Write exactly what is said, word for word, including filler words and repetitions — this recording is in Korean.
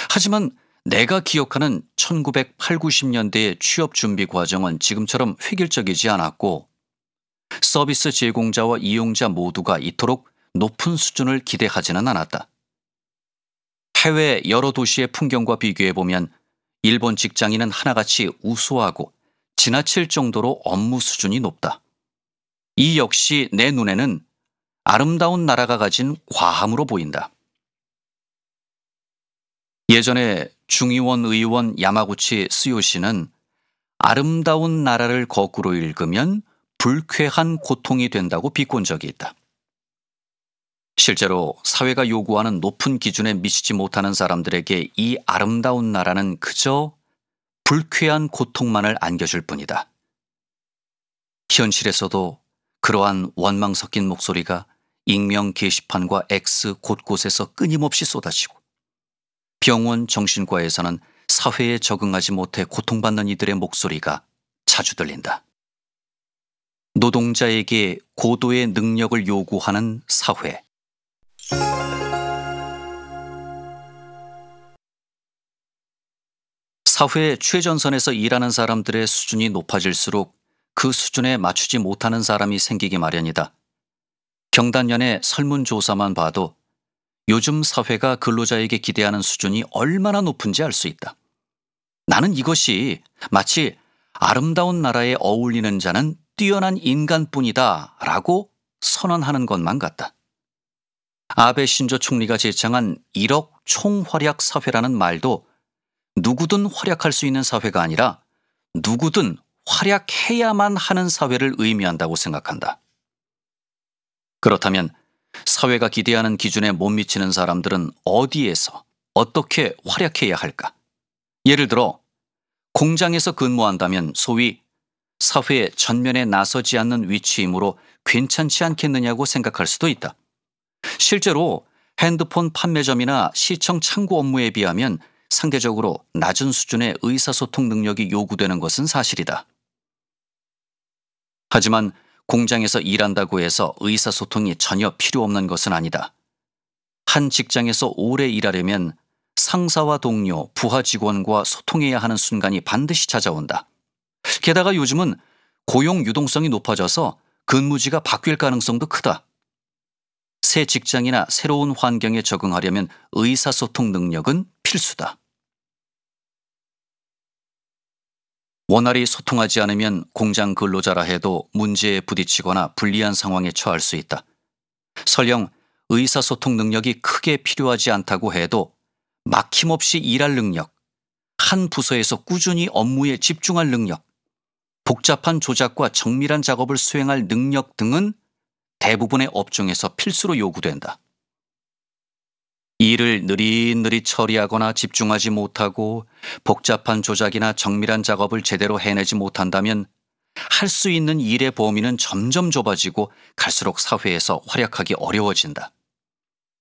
하지만 내가 기억하는 천구백팔, 구십 년대의 취업 준비 과정은 지금처럼 획일적이지 않았고 서비스 제공자와 이용자 모두가 이토록 높은 수준을 기대하지는 않았다. 해외 여러 도시의 풍경과 비교해보면 일본 직장인은 하나같이 우수하고 지나칠 정도로 업무 수준이 높다. 이 역시 내 눈에는 아름다운 나라가 가진 과함으로 보인다. 예전에 중의원 의원 야마구치 스요시는 아름다운 나라를 거꾸로 읽으면 불쾌한 고통이 된다고 비꼰 적이 있다. 실제로 사회가 요구하는 높은 기준에 미치지 못하는 사람들에게 이 아름다운 나라는 그저 불쾌한 고통만을 안겨줄 뿐이다. 현실에서도 그러한 원망 섞인 목소리가 익명 게시판과 X 곳곳에서 끊임없이 쏟아지고 병원 정신과에서는 사회에 적응하지 못해 고통받는 이들의 목소리가 자주 들린다. 노동자에게 고도의 능력을 요구하는 사회. 사회 최전선에서 일하는 사람들의 수준이 높아질수록 그 수준에 맞추지 못하는 사람이 생기기 마련이다. 경단련의 설문조사만 봐도 요즘 사회가 근로자에게 기대하는 수준이 얼마나 높은지 알 수 있다. 나는 이것이 마치 아름다운 나라에 어울리는 자는 뛰어난 인간뿐이다 라고 선언하는 것만 같다. 아베 신조 총리가 제창한 일억 총활약 사회라는 말도 누구든 활약할 수 있는 사회가 아니라 누구든 활약해야만 하는 사회를 의미한다고 생각한다. 그렇다면 사회가 기대하는 기준에 못 미치는 사람들은 어디에서 어떻게 활약해야 할까? 예를 들어 공장에서 근무한다면 소위 사회 전면에 나서지 않는 위치이므로 괜찮지 않겠느냐고 생각할 수도 있다. 실제로 핸드폰 판매점이나 시청 창구 업무에 비하면 상대적으로 낮은 수준의 의사소통 능력이 요구되는 것은 사실이다. 하지만 공장에서 일한다고 해서 의사소통이 전혀 필요 없는 것은 아니다. 한 직장에서 오래 일하려면 상사와 동료, 부하 직원과 소통해야 하는 순간이 반드시 찾아온다. 게다가 요즘은 고용 유동성이 높아져서 근무지가 바뀔 가능성도 크다. 새 직장이나 새로운 환경에 적응하려면 의사소통 능력은 필수다. 원활히 소통하지 않으면 공장 근로자라 해도 문제에 부딪히거나 불리한 상황에 처할 수 있다. 설령 의사소통 능력이 크게 필요하지 않다고 해도 막힘없이 일할 능력, 한 부서에서 꾸준히 업무에 집중할 능력, 복잡한 조작과 정밀한 작업을 수행할 능력 등은 대부분의 업종에서 필수로 요구된다. 일을 느릿느릿 처리하거나 집중하지 못하고 복잡한 조작이나 정밀한 작업을 제대로 해내지 못한다면 할 수 있는 일의 범위는 점점 좁아지고 갈수록 사회에서 활약하기 어려워진다.